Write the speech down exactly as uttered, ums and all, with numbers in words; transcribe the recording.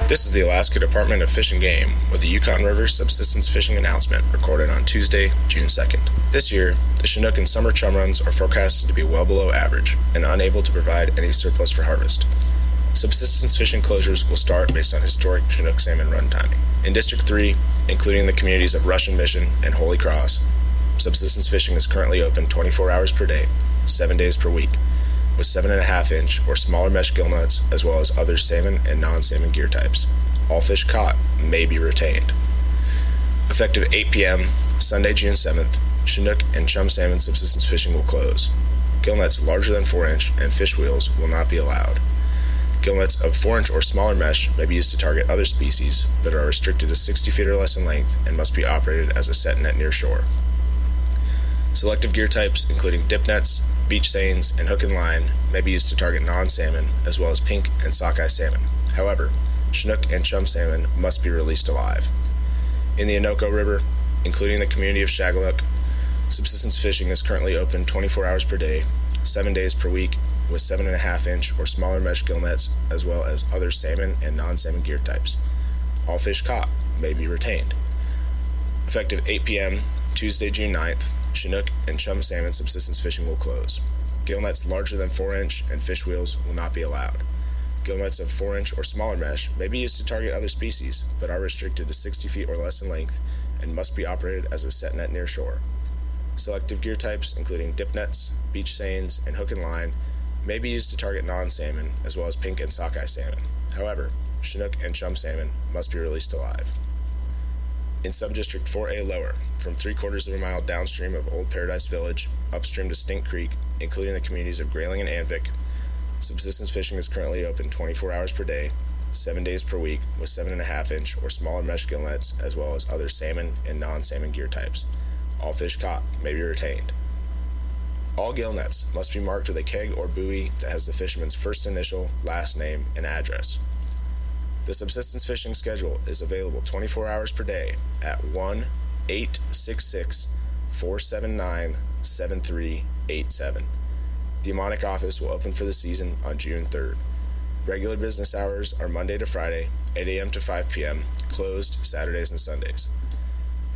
This is the Alaska Department of Fish and Game with the Yukon River subsistence fishing announcement recorded on Tuesday, June second. This year, the Chinook and summer chum runs are forecasted to be well below average and unable to provide any surplus for harvest. Subsistence fishing closures will start based on historic Chinook salmon run timing. In District three, including the communities of Russian Mission and Holy Cross, subsistence fishing is currently open twenty-four hours per day, seven days per week, with seven and a half inch or smaller mesh gill nets, as well as other salmon and non-salmon gear types. All fish caught may be retained. Effective eight p.m. Sunday, June seventh, Chinook and chum salmon subsistence fishing will close. Gill nets larger than four inch and fish wheels will not be allowed. Gill nets of four inch or smaller mesh may be used to target other species, but are restricted to sixty feet or less in length and must be operated as a set net near shore. Selective gear types, including dip nets, beach seines, and hook and line, may be used to target non-salmon, as well as pink and sockeye salmon. However, Chinook and chum salmon must be released alive. In the Innoko River, including the community of Shagaluk, subsistence fishing is currently open twenty-four hours per day, seven days per week, with seven and a half inch or smaller mesh gill nets, as well as other salmon and non-salmon gear types. All fish caught may be retained. Effective eight p.m. Tuesday, June ninth, Chinook and chum salmon subsistence fishing will close. Gill nets larger than four inch and fish wheels will not be allowed. Gill nets of four inch or smaller mesh may be used to target other species, but are restricted to sixty feet or less in length and must be operated as a set net near shore. Selective gear types, including dip nets, beach seines, and hook and line, may be used to target non-salmon, as well as pink and sockeye salmon. However, Chinook and chum salmon must be released alive. In Subdistrict four A lower, from three quarters of a mile downstream of Old Paradise Village, upstream to Stink Creek, including the communities of Grayling and Anvik, subsistence fishing is currently open twenty-four hours per day, seven days per week, with seven and a half inch or smaller mesh gill nets, as well as other salmon and non-salmon gear types. All fish caught may be retained. All gill nets must be marked with a keg or buoy that has the fisherman's first initial, last name, and address. The subsistence fishing schedule is available twenty-four hours per day at one eight six six, four seven nine, seven three eight seven. The Amonic office will open for the season on June third. Regular business hours are Monday to Friday, eight a.m. to five p.m., closed Saturdays and Sundays.